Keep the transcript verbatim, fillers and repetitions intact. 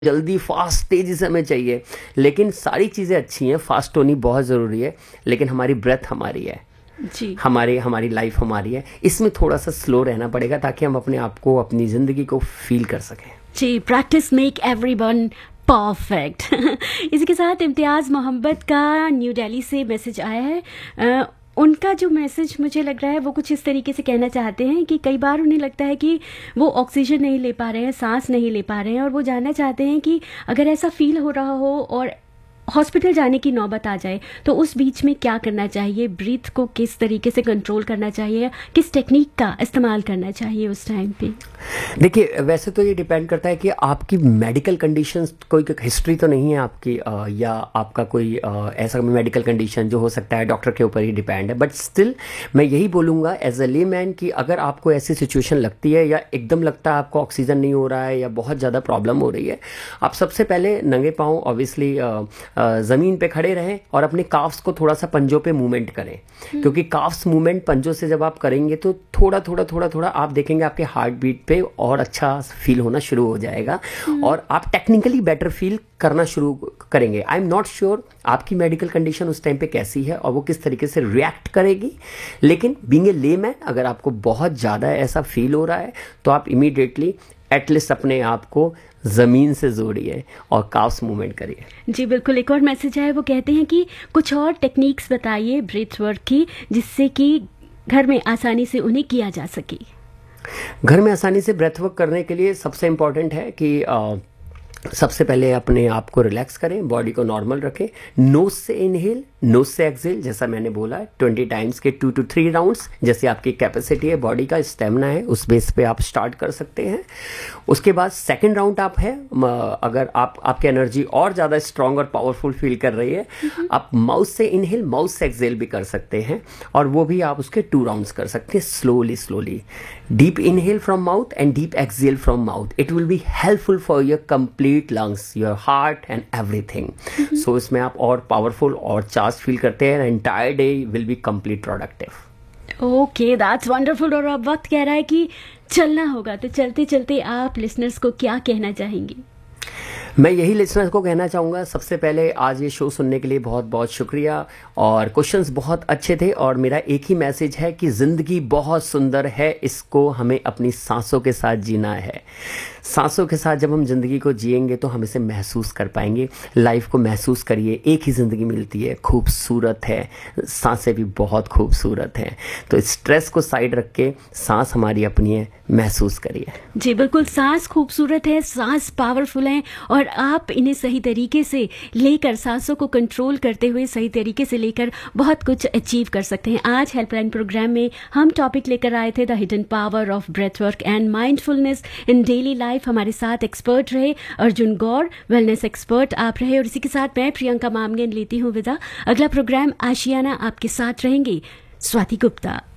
जल्दी फास्ट तेजी से हमें चाहिए, लेकिन सारी चीज़ें अच्छी हैं, फास्ट होनी बहुत ज़रूरी है, लेकिन हमारी ब्रेथ हमारी है जी। हमारे हमारी लाइफ हमारी है, इसमें थोड़ा सा स्लो रहना पड़ेगा ताकि हम अपने आप को, अपनी ज़िंदगी को फील कर सकें। जी, प्रैक्टिस मेक एवरीवन परफेक्ट। इसी के साथ इम्तियाज़ मोहम्मद का न्यू दिल्ली से मैसेज आया है। आ, उनका जो मैसेज मुझे लग रहा है वो कुछ इस तरीके से कहना चाहते हैं कि कई बार उन्हें लगता है कि वो ऑक्सीजन नहीं ले पा रहे हैं, सांस नहीं ले पा रहे हैं, और वो जानना चाहते हैं कि अगर ऐसा फील हो रहा हो और हॉस्पिटल जाने की नौबत आ जाए तो उस बीच में क्या करना चाहिए, ब्रीथ को किस तरीके से कंट्रोल करना चाहिए, किस टेक्निक का इस्तेमाल करना चाहिए उस टाइम पे। देखिए, वैसे तो ये डिपेंड करता है कि आपकी मेडिकल कंडीशंस, कोई हिस्ट्री तो नहीं है आपकी, आ, या आपका कोई आ, ऐसा मेडिकल कंडीशन जो हो सकता है, डॉक्टर के ऊपर ही डिपेंड है। बट स्टिल मैं यही बोलूँगा एज अ लेमैन कि अगर आपको ऐसी सिचुएशन लगती है या एकदम लगता है आपको ऑक्सीजन नहीं हो रहा है या बहुत ज़्यादा प्रॉब्लम हो रही है, आप सबसे पहले नंगे पाँव ऑब्वियसली ज़मीन पे खड़े रहें और अपने काफ्स को थोड़ा सा पंजों पे मूवमेंट करें, क्योंकि काफ्स मूवमेंट पंजों से जब आप करेंगे तो थोड़ा थोड़ा थोड़ा थोड़ा आप देखेंगे आपके हार्ट बीट पे और अच्छा फील होना शुरू हो जाएगा और आप टेक्निकली बेटर फील करना शुरू करेंगे। आई एम नॉट श्योर आपकी मेडिकल कंडीशन उस टाइम पे कैसी है और वो किस तरीके से रिएक्ट करेगी, लेकिन बीइंग ए लेमैन अगर आपको बहुत ज़्यादा ऐसा फील हो रहा है तो आप इमीडिएटली एटलीस्ट अपने आप को ज़मीन से जोड़िए और काफ्स मूवमेंट करिए। जी बिल्कुल। एक और मैसेज है, वो कहते हैं कि कुछ और टेक्निक्स बताइए ब्रीथ वर्क की, जिससे कि घर में आसानी से उन्हें किया जा सके। घर में आसानी से ब्रेथ वर्क करने के लिए सबसे इम्पॉर्टेंट है कि आ, सबसे पहले अपने आप को रिलैक्स करें, बॉडी को नॉर्मल रखें, नोज से इनहेल, नोज से एक्सहेल, जैसा मैंने बोला ट्वेंटी टाइम्स के टू टू थ्री राउंड्स, जैसे आपकी कैपेसिटी है, बॉडी का स्टेमिना है, उस बेस पे आप स्टार्ट कर सकते हैं। उसके बाद सेकंड राउंड आप है, अगर आप आपकी एनर्जी और ज़्यादा स्ट्रांग और पावरफुल फील कर रही है, आप माउथ से इनहेल, माउथ से एक्सहेल भी कर सकते हैं, और वो भी आप उसके टू राउंड्स कर सकते हैं slowly slowly. Deep inhale from mouth and deep exhale from mouth, it will be helpful for your complete lungs, your heart and everything. सो इसमें आप और पावरफुल और चार्ज फील करते हैं, entire day will be complete productive. Okay, that's wonderful. और अब वक्त कह रहा है कि चलना होगा, तो चलते चलते आप लिसनर्स को क्या कहना चाहेंगे? मैं यही लिसनर्स को कहना चाहूँगा, सबसे पहले आज ये शो सुनने के लिए बहुत बहुत शुक्रिया, और क्वेश्चंस बहुत अच्छे थे, और मेरा एक ही मैसेज है कि ज़िंदगी बहुत सुंदर है, इसको हमें अपनी सांसों के साथ जीना है। सांसों के साथ जब हम ज़िंदगी को जिएंगे तो हम इसे महसूस कर पाएंगे। लाइफ को महसूस करिए, एक ही ज़िंदगी मिलती है, खूबसूरत है, सांसें भी बहुत खूबसूरत हैं, तो स्ट्रेस को साइड रख के सांस हमारी अपनी है, महसूस करिए। जी बिल्कुल, सांस खूबसूरत है, सांस पावरफुल है, और आप इन्हें सही तरीके से लेकर, सांसों को कंट्रोल करते हुए सही तरीके से लेकर बहुत कुछ अचीव कर सकते हैं। आज हेल्पलाइन प्रोग्राम में हम टॉपिक लेकर आए थे the hidden power of breath work and mindfulness in daily life. हमारे साथ एक्सपर्ट रहे अर्जुन गौर, वेलनेस एक्सपर्ट आप रहे, और इसी के साथ मैं प्रियंका मामगन लेती हूँ विदा। अगला प्रोग्राम आशियाना आपके साथ रहेंगे स्वाति गुप्ता।